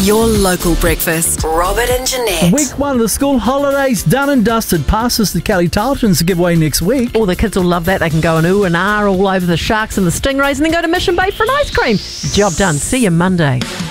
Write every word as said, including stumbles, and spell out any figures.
Your local breakfast. Robert and Jeanette. Week one of the school holidays done and dusted. Passes to Kelly Tarleton's to give away next week. Oh, the kids will love that. They can go and ooh and ah all over the sharks and the stingrays and then go to Mission Bay for an ice cream. Job done. See you Monday.